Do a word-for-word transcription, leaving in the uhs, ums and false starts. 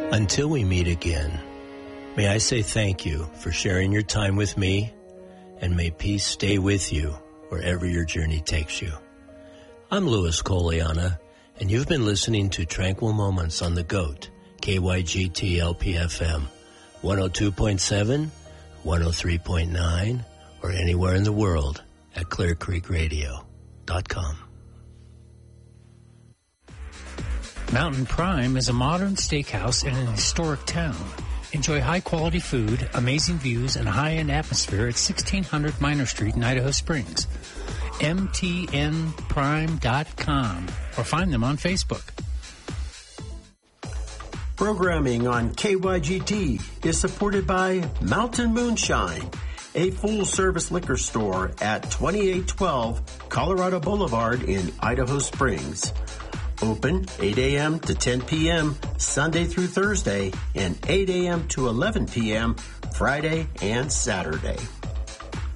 Until we meet again, may I say thank you for sharing your time with me, and may peace stay with you wherever your journey takes you. I'm Louis Coliana, and you've been listening to Tranquil Moments on the GOAT, K Y G T L P F M, one oh two point seven, one oh three point nine, or anywhere in the world at clear creek radio dot com. Mountain Prime is a modern steakhouse in an historic town. Enjoy high-quality food, amazing views, and a high-end atmosphere at sixteen hundred Minor Street in Idaho Springs. M T N prime dot com or find them on Facebook. Programming on K Y G T is supported by Mountain Moonshine, a full-service liquor store at twenty-eight twelve Colorado Boulevard in Idaho Springs. Open eight a.m. to ten p.m. Sunday through Thursday and eight a.m. to eleven p.m. Friday and Saturday.